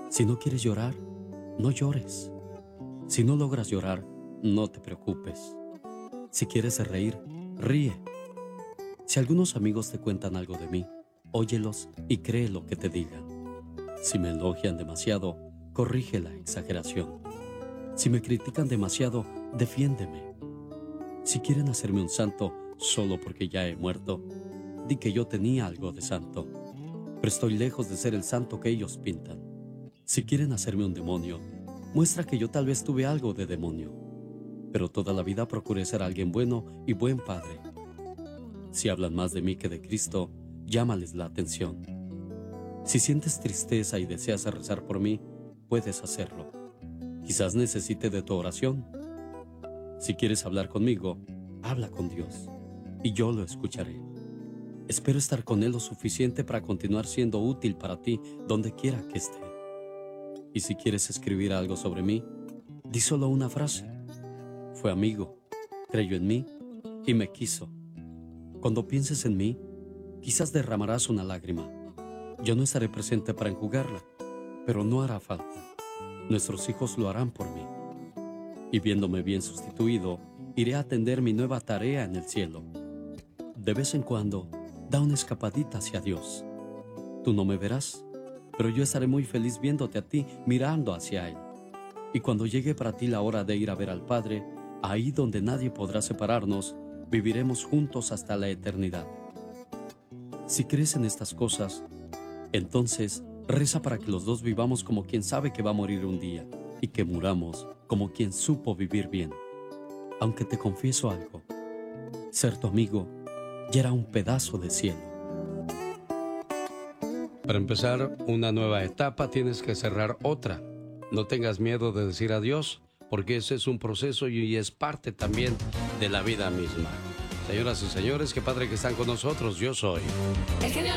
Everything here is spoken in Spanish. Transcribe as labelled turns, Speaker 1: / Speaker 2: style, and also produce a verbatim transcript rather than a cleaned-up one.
Speaker 1: Si no quieres llorar, no llores. Si no logras llorar, no te preocupes. Si quieres reír, ríe. Si algunos amigos te cuentan algo de mí, óyelos y cree lo que te digan. Si me elogian demasiado, corrige la exageración. Si me critican demasiado, defiéndeme. Si quieren hacerme un santo solo porque ya he muerto, di que yo tenía algo de santo, pero estoy lejos de ser el santo que ellos pintan. Si quieren hacerme un demonio, muestra que yo tal vez tuve algo de demonio, pero toda la vida procuré ser alguien bueno y buen padre. Si hablan más de mí que de Cristo, llámales la atención. Si sientes tristeza y deseas rezar por mí, puedes hacerlo. Quizás necesite de tu oración. Si quieres hablar conmigo, habla con Dios, y yo lo escucharé. Espero estar con Él lo suficiente para continuar siendo útil para ti donde quiera que esté. Y si quieres escribir algo sobre mí, di solo una frase. Fue amigo, creyó en mí y me quiso. Cuando pienses en mí, quizás derramarás una lágrima. Yo no estaré presente para enjugarla, pero no hará falta. Nuestros hijos lo harán por mí. Y viéndome bien sustituido, iré a atender mi nueva tarea en el cielo. De vez en cuando, da una escapadita hacia Dios. Tú no me verás, pero yo estaré muy feliz viéndote a ti mirando hacia Él. Y cuando llegue para ti la hora de ir a ver al Padre, ahí donde nadie podrá separarnos, viviremos juntos hasta la eternidad. Si crees en estas cosas, entonces reza para que los dos vivamos como quien sabe que va a morir un día y que muramos como quien supo vivir bien. Aunque te confieso algo, ser tu amigo ya era un pedazo de cielo.
Speaker 2: Para empezar una nueva etapa tienes que cerrar otra. No tengas miedo de decir adiós, porque ese es un proceso y es parte también de la vida misma. Señoras y señores, qué padre que están con nosotros. Yo soy
Speaker 3: el genio